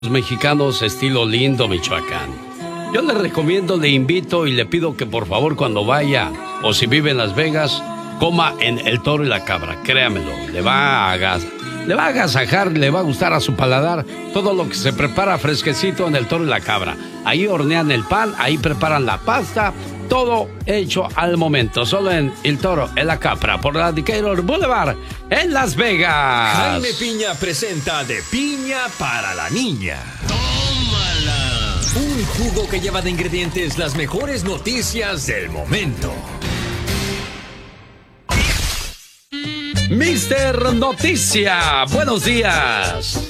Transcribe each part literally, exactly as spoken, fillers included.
mexicanos estilo Lindo, Michoacán. Yo le recomiendo, le invito y le pido que por favor cuando vaya o si vive en Las Vegas, coma en El Toro y la Cabra. Créamelo, le va a agas, le va a agasajar, le va a gustar a su paladar todo lo que se prepara fresquecito en El Toro y la Cabra. Ahí hornean el pan, ahí preparan la pasta, todo hecho al momento, solo en El Toro y la Cabra, por la Decatur Boulevard, en Las Vegas. Jaime Piña presenta De Piña para la Niña. ¡Tómala! Un jugo que lleva de ingredientes las mejores noticias del momento. Mister Noticia, buenos días.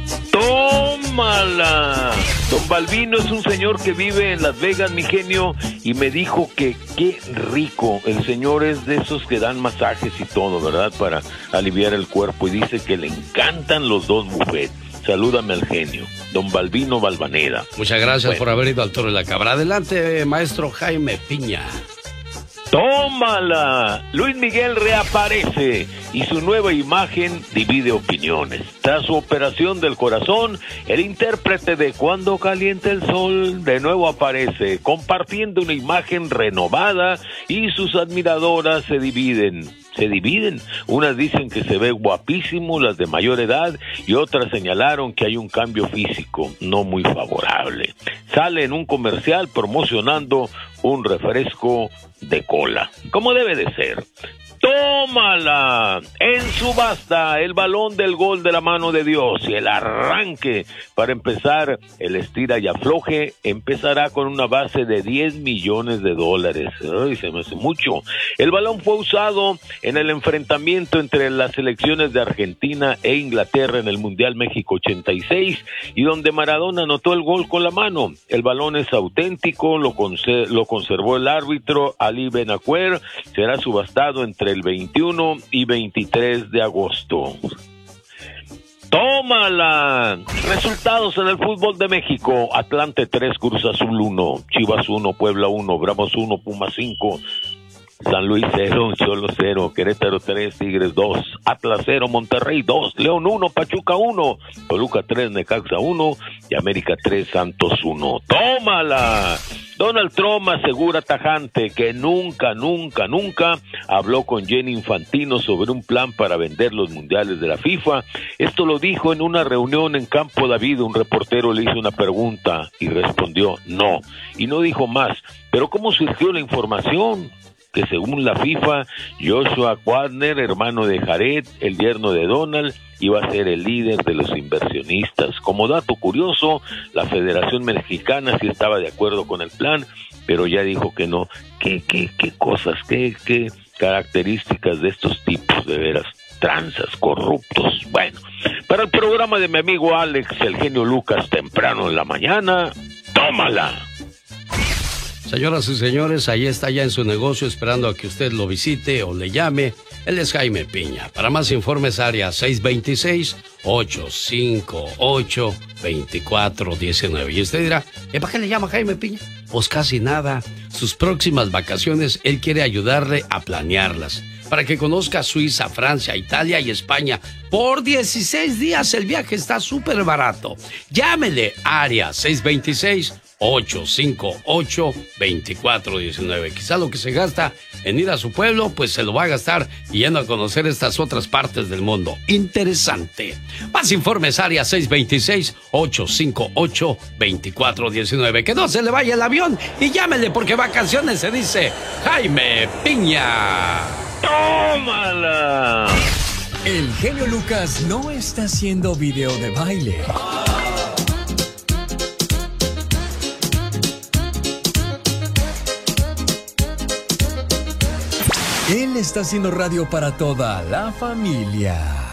¡Tómala! Don Balbino es un señor que vive en Las Vegas, mi genio, y me dijo que qué rico. El señor es de esos que dan masajes y todo, ¿verdad? Para aliviar el cuerpo, y dice que le encantan los dos buffets. Salúdame al genio, don Balbino Balvanera. Muchas gracias bueno. por haber ido al Toro y la Cabra. Adelante, maestro Jaime Piña. ¡Tómala! Luis Miguel reaparece y su nueva imagen divide opiniones. Tras su operación del corazón, el intérprete de Cuando calienta el sol de nuevo aparece, compartiendo una imagen renovada, y sus admiradoras se dividen. Se dividen. Unas dicen que se ve guapísimo, las de mayor edad, y otras señalaron que hay un cambio físico no muy favorable. Sale en un comercial promocionando un refresco de cola, como debe de ser. ¡Tómala! En subasta, el balón del gol de la mano de Dios y el arranque para empezar el estira y afloje empezará con una base de diez millones de dólares. Ay, se me hace mucho. El balón fue usado en el enfrentamiento entre las selecciones de Argentina e Inglaterra en el Mundial México ochenta y seis, y donde Maradona anotó el gol con la mano. El balón es auténtico, lo, conser- lo conservó el árbitro Ali Benacuer. Será subastado entre el veintiuno y veintitrés de agosto. ¡Tómala! Resultados en el fútbol de México: Atlante tres, Cruz Azul uno, Chivas uno, Puebla uno, Bravos uno, Pumas cinco, San Luis cero, Cholo cero, Querétaro tres, Tigres dos, Atlas cero, Monterrey dos, León uno, Pachuca uno, Toluca tres, Necaxa uno y América tres, Santos uno. ¡Tómala! Donald Trump asegura tajante que nunca, nunca, nunca habló con Gianni Infantino sobre un plan para vender los mundiales de la FIFA. Esto lo dijo en una reunión en Campo David. Un reportero le hizo una pregunta y respondió no, y no dijo más. Pero ¿cómo surgió la información? Que según la FIFA, Joshua Wagner, hermano de Jared, el yerno de Donald, iba a ser el líder de los inversionistas. Como dato curioso, la Federación Mexicana sí estaba de acuerdo con el plan, pero ya dijo que no. ¿Qué, qué, qué cosas, qué, qué características de estos tipos, de veras? Tranzas, corruptos. Bueno, para el programa de mi amigo Alex, el genio Lucas, temprano en la mañana, tómala. Señoras y señores, ahí está ya en su negocio esperando a que usted lo visite o le llame. Él es Jaime Piña. Para más informes, área seis dos seis, ocho cinco ocho, dos cuatro uno nueve. Y usted dirá, ¿y para qué le llama Jaime Piña? Pues casi nada. Sus próximas vacaciones, él quiere ayudarle a planearlas, para que conozca Suiza, Francia, Italia y España. Por dieciséis días el viaje está súper barato. Llámele, área seis dos seis, ocho cinco ocho, dos cuatro uno nueve. Quizá lo que se gasta en ir a su pueblo, pues se lo va a gastar yendo a conocer estas otras partes del mundo. Interesante. Más informes, área seis dos seis, ocho cinco ocho, dos cuatro uno nueve. Que no se le vaya el avión y llámele, porque vacaciones se dice Jaime Piña. ¡Tómala! El genio Lucas no está haciendo video de baile. Él está haciendo radio para toda la familia.